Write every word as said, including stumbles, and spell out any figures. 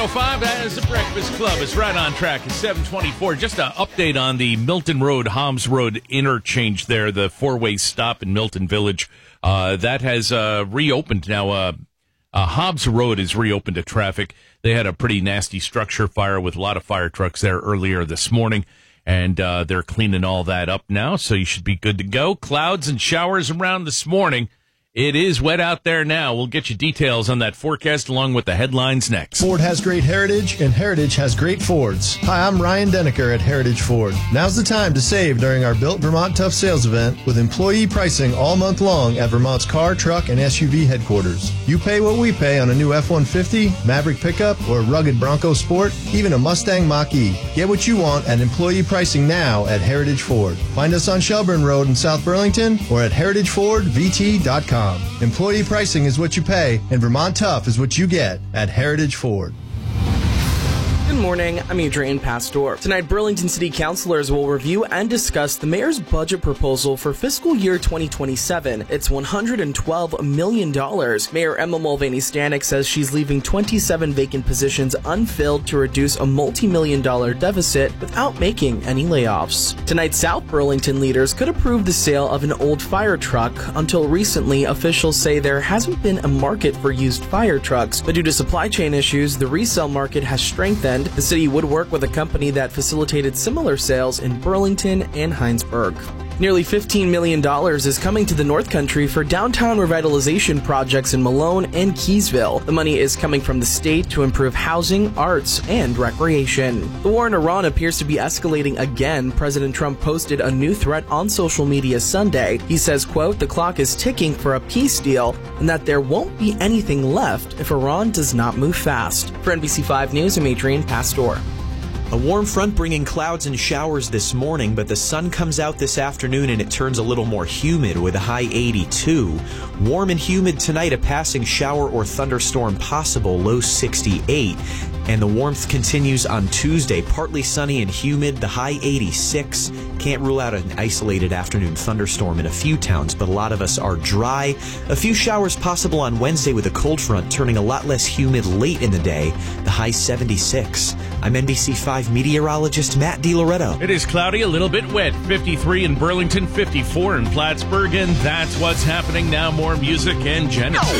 oh five as the Breakfast Club is right on track at seven twenty-four. Just an update on the Milton Road, Hobbs Road interchange there, the four-way stop in Milton Village. Uh, that has uh, reopened now. Uh, uh, Hobbs Road is reopened to traffic. They had a pretty nasty structure fire with a lot of fire trucks there earlier this morning, and uh, they're cleaning all that up now, so you should be good to go. Clouds and showers around this morning. It is wet out there now. We'll get you details on that forecast along with the headlines next. Ford has great heritage, and Heritage has great Fords. Hi, I'm Ryan Deniker at Heritage Ford. Now's the time to save during our Built Vermont Tough Sales event with employee pricing all month long at Vermont's car, truck, and S U V headquarters. You pay what we pay on a new F one fifty, Maverick pickup, or rugged Bronco Sport, even a Mustang Mach-E. Get what you want at employee pricing now at Heritage Ford. Find us on Shelburne Road in South Burlington or at heritage ford v t dot com. Employee pricing is what you pay, and Vermont Tough is what you get at Heritage Ford. Good morning, I'm Adrian Pastor. Tonight, Burlington City Councilors will review and discuss the mayor's budget proposal for fiscal year twenty twenty-seven. It's one hundred twelve million dollars. Mayor Emma Mulvaney-Stanek says she's leaving twenty-seven vacant positions unfilled to reduce a multi-million dollar deficit without making any layoffs. Tonight, South Burlington leaders could approve the sale of an old fire truck. Until recently, officials say there hasn't been a market for used fire trucks, but due to supply chain issues, the resale market has strengthened. The city would work with a company that facilitated similar sales in Burlington and Heinsberg. Nearly fifteen million dollars is coming to the North Country for downtown revitalization projects in Malone and Keysville. The money is coming from the state to improve housing, arts, and recreation. The war in Iran appears to be escalating again. President Trump posted a new threat on social media Sunday. He says, quote, "The clock is ticking for a peace deal and that there won't be anything left if Iran does not move fast." For N B C five News, I'm Adrian Pastor. A warm front bringing clouds and showers this morning, but the sun comes out this afternoon and it turns a little more humid with a high eighty-two. Warm and humid tonight, a passing shower or thunderstorm possible, low sixty-eight. And the warmth continues on Tuesday, partly sunny and humid, the high eighty-six. Can't rule out an isolated afternoon thunderstorm in a few towns, but a lot of us are dry. A few showers possible on Wednesday with a cold front turning a lot less humid late in the day, the high seventy-six. I'm N B C five meteorologist Matt DiLoretto. It is cloudy, a little bit wet. fifty-three in Burlington, fifty-four in Plattsburgh, and that's what's happening now. More music and Jennifer.